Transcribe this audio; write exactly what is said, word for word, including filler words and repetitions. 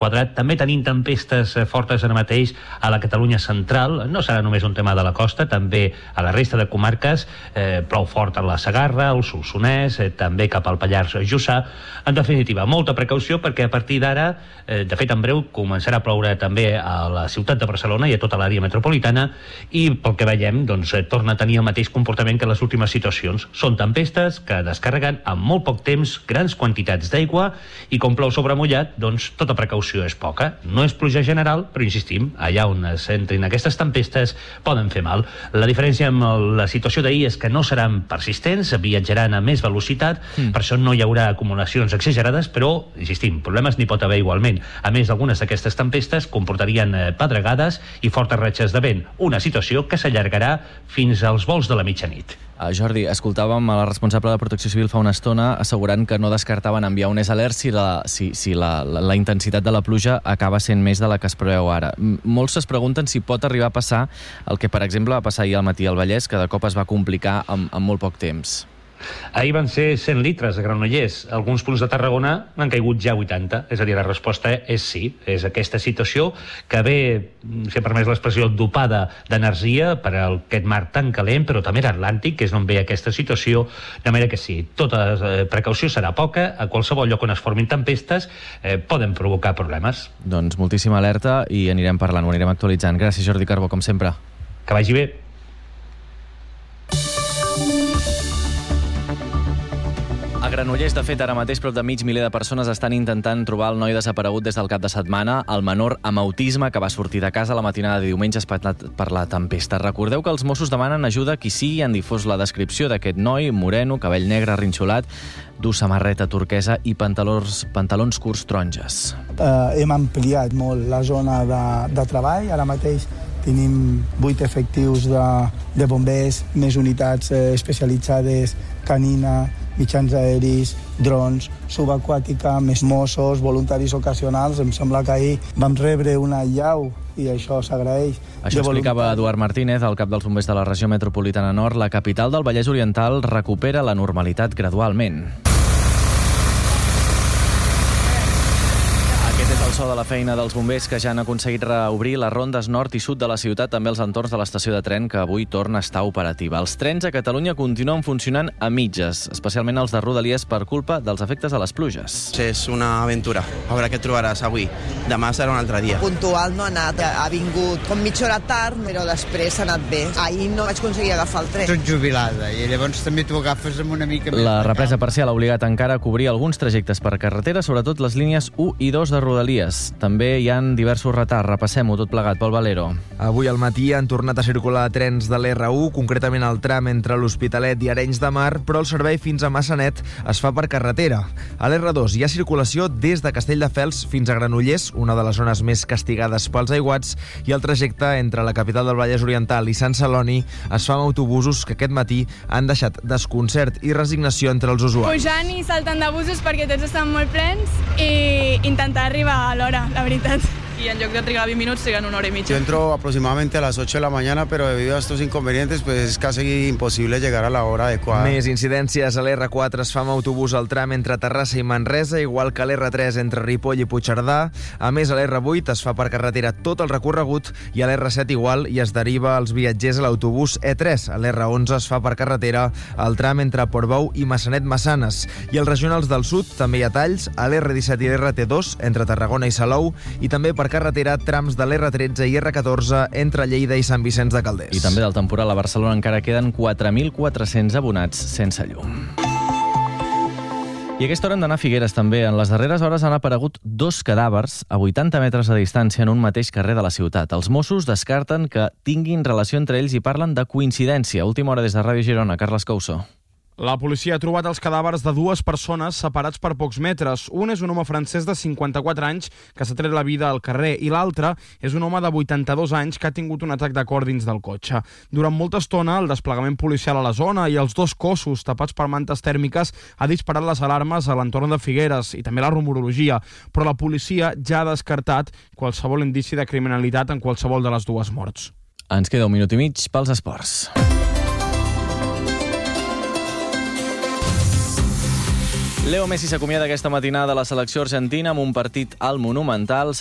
quadrat. També tenim tempestes fortes ara mateix a la Catalunya central. No serà només un tema de la costa, també a la resta de comarques. Eh, plou fort a la Segarra, al Solsonès, eh, també cap al Pallars Jussà. En definitiva, molta precaució, perquè a partir d'ara, eh, de fet en breu, començarà a ploure també a la ciutat de Barcelona i a tota l'àrea metropolitana, i pel que veiem, doncs, eh, torna a tenir el mateix comportament que les últimes situacions. Són tempestes que descarreguen en molt poc temps grans quantitats d'aigua, i com plou sobre mullat, doncs tota precaució és poca. No és pluja general, però insistim, allà on s'entrin aquestes tempestes poden fer mal. La diferència amb la situació d'ahir és que no seran persistents, viatjaran a més velocitat, mm. per això no hi haurà acumulacions exagerades, però, insistim, problemes n'hi pot haver igualment. A més, algunes d'aquestes tempestes comportarien pedregades i fortes ratxes de vent, una situació que s'allargarà fins als volts de la mitjanit. Uh, Jordi, escoltàvem a la responsable de Protecció Civil fa una estona assegurant que no descartaven enviar un S alert si la, si, si la, la, la intensitat de la pluja acaba sent més de la que es preveu ara. M Molts es pregunten si pot arribar a passar el que, per exemple, va passar ahir al matí al Vallès, que de cop es va complicar en, en molt poc temps. Ahir van ser cent litres a Granollers. Alguns punts de Tarragona han caigut ja vuitanta. És a dir, la resposta és sí. És aquesta situació que ve, si em permès l'expressió, dopada d'energia per aquest mar tan calent, però també l'Atlàntic, que és on ve aquesta situació. De manera que sí, tota eh, precaució serà poca. A qualsevol lloc on es formin tempestes eh, poden provocar problemes. Doncs moltíssima alerta i anirem parlant, ho anirem actualitzant. Gràcies, Jordi Carbó, com sempre. Que vagi bé. A Granollers, de fet, ara mateix prop de mig miler de persones estan intentant trobar el noi desaparegut des del cap de setmana, el menor amb autisme que va sortir de casa la matinada de diumenge espatlat per la tempesta. Recordeu que els Mossos demanen ajuda a qui sigui, han difós la descripció d'aquest noi, moreno, cabell negre, rinxolat, du samarreta turquesa i pantalons, pantalons curts taronges. Uh, hem ampliat molt la zona de, de treball. Ara mateix tenim vuit efectius de, de bombers, més unitats eh, especialitzades, canina, mitjans aeris, drons, subaquàtica, més Mossos, voluntaris ocasionals. Em sembla que ahir vam rebre una allau i això s'agraeix. Això explicava Eduard Martínez, el cap dels bombers de la regió metropolitana nord. La capital del Vallès Oriental recupera la normalitat gradualment. El so de la feina dels bombers, que ja han aconseguit reobrir les rondes nord i sud de la ciutat, també els entorns de l'estació de tren, que avui torna a estar operativa. Els trens a Catalunya continuen funcionant a mitges, especialment els de Rodalies, per culpa dels efectes de les pluges. És una aventura. A veure què trobaràs avui. Demà serà un altre dia. Puntual no ha anat, ha vingut com mitja hora tard, però després ha anat bé. Ahir no vaig aconseguir agafar el tren. Soc jubilada i llavors també t'ho agafes amb una mica més. La represa parcial ha obligat encara a cobrir alguns trajectes per carretera, sobretot les línies u i dos de Rodalies. També hi han diversos retards. Repassem-ho tot plegat. Pol Valero. Avui al matí han tornat a circular trens de l'R u, concretament el tram entre l'Hospitalet i Arenys de Mar, però el servei fins a Massanet es fa per carretera. A l'R dos hi ha circulació des de Castelldefels fins a Granollers, una de les zones més castigades pels aiguats, i el trajecte entre la capital del Vallès Oriental i Sant Celoni es fa amb autobusos que aquest matí han deixat desconcert i resignació entre els usuaris. Pujant i saltant de busos perquè tots estan molt plens i intentar arribar a l'hora, la veritat. Y en lloc de trigar vint minutos, triguen una hora y media. Yo entro aproximadamente a las ocho de la mañana, pero debido a estos inconvenientes, pues es casi imposible llegar a la hora adecuada. Més incidències a l'R quatre es fa amb autobús al tram entre Terrassa i Manresa, igual que a l'R tres entre Ripoll i Puigcerdà. A més, a l'R vuit es fa per carretera tot el recorregut i a l'R set igual i es deriva els viatgers a l'autobús E tres. A l'R onze es fa per carretera el tram entre Portbou i Massanet-Massanes. I als regionals del sud també hi ha talls a l'R disset i l'R T dos entre Tarragona i Salou, i també per carretera trams de l'R tretze i R catorze entre Lleida i Sant Vicenç de Calders. I també del temporal a Barcelona encara queden quatre mil quatre-cents abonats sense llum. I a aquesta hora hem d'anar a Figueres també. En les darreres hores han aparegut dos cadàvers a vuitanta metres de distància en un mateix carrer de la ciutat. Els Mossos descarten que tinguin relació entre ells i parlen de coincidència. Última hora des de Ràdio Girona. Carles Couso. La policia ha trobat els cadàvers de dues persones separats per pocs metres. Un és un home francès de cinquanta-quatre anys que s'ha tret la vida al carrer i l'altre és un home de vuitanta-dos anys que ha tingut un atac de cor dins del cotxe. Durant molta estona, el desplegament policial a la zona i els dos cossos tapats per mantes tèrmiques ha disparat les alarmes a l'entorn de Figueres i també la rumorologia, però la policia ja ha descartat qualsevol indici de criminalitat en qualsevol de les dues morts. Ens queda un minut i mig pels esports. Leo Messi s'acomiada aquesta matinada de la selecció argentina amb un partit al Monumental.